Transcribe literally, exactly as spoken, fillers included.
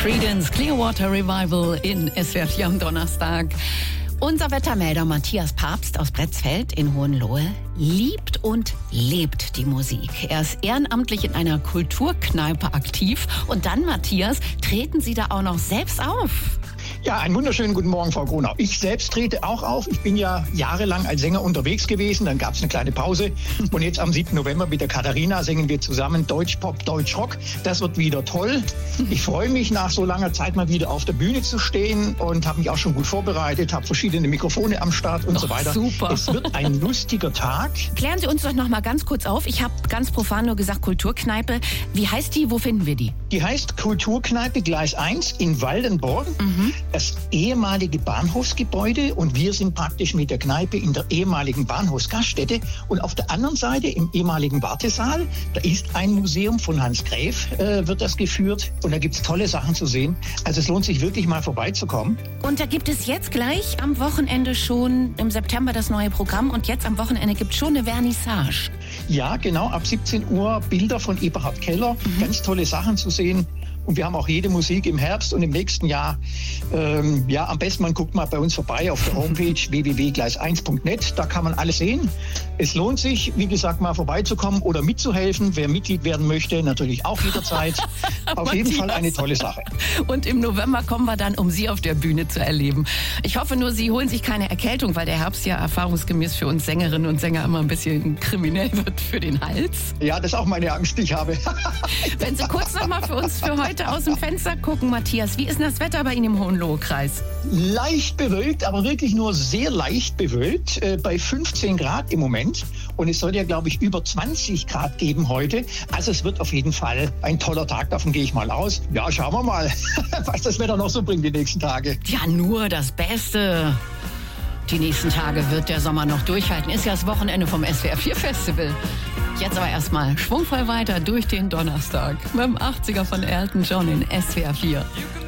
Creedence Clearwater Revival in S W R vier am Donnerstag. Unser Wettermelder Matthias Papst aus Bretzfeld in Hohenlohe liebt und lebt die Musik. Er ist ehrenamtlich in einer Kulturkneipe aktiv. Und dann, Matthias, treten Sie da auch noch selbst auf? Ja, einen wunderschönen guten Morgen, Frau Gronau. Ich selbst trete auch auf. Ich bin ja jahrelang als Sänger unterwegs gewesen. Dann gab es eine kleine Pause. Und jetzt am siebten November mit der Katharina singen wir zusammen Deutsch-Pop, Deutsch-Rock. Das wird wieder toll. Ich freue mich, nach so langer Zeit mal wieder auf der Bühne zu stehen und habe mich auch schon gut vorbereitet, habe verschiedene Mikrofone am Start und Doch, so weiter. Super. Es wird ein lustiger Tag. Klären Sie uns doch noch mal ganz kurz auf. Ich habe ganz profan nur gesagt Kulturkneipe. Wie heißt die? Wo finden wir die? Die heißt Kulturkneipe Gleis eins in Waldenborg. Mhm. Das ehemalige Bahnhofsgebäude, und wir sind praktisch mit der Kneipe in der ehemaligen Bahnhofsgaststätte, und auf der anderen Seite im ehemaligen Wartesaal, da ist ein Museum von Hans Gräf, äh, wird das geführt, und da gibt es tolle Sachen zu sehen. Also es lohnt sich wirklich mal vorbeizukommen. Und da gibt es jetzt gleich am Wochenende schon im September das neue Programm, und jetzt am Wochenende gibt es schon eine Vernissage. Ja, genau, ab siebzehn Uhr Bilder von Eberhard Keller, mhm. ganz tolle Sachen zu sehen. Und wir haben auch jede Musik im Herbst und im nächsten Jahr. Ähm, ja, am besten man guckt mal bei uns vorbei auf der Homepage w w w punkt gleis eins punkt net. Da kann man alles sehen. Es lohnt sich, wie gesagt, mal vorbeizukommen oder mitzuhelfen. Wer Mitglied werden möchte, natürlich auch jederzeit. Auf jeden Fall eine tolle Sache. Und im November kommen wir dann, um Sie auf der Bühne zu erleben. Ich hoffe nur, Sie holen sich keine Erkältung, weil der Herbst ja erfahrungsgemäß für uns Sängerinnen und Sänger immer ein bisschen kriminell wird für den Hals. Ja, das ist auch meine Angst, die ich habe. Wenn Sie kurz noch mal für uns für heute aus dem Fenster gucken, Matthias, wie ist denn das Wetter bei Ihnen im Hohenlohe-Kreis? Leicht bewölkt, aber wirklich nur sehr leicht bewölkt, äh, bei fünfzehn Grad im Moment. Und es soll ja, glaube ich, über zwanzig Grad geben heute. Also es wird auf jeden Fall ein toller Tag, davon gehe ich mal aus. Ja, schauen wir mal, was das Wetter noch so bringt die nächsten Tage. Ja, nur das Beste. Die nächsten Tage wird der Sommer noch durchhalten. Ist ja das Wochenende vom S W R vier Festival. Jetzt aber erstmal schwungvoll weiter durch den Donnerstag mit dem achtziger von Elton John in S W R vier.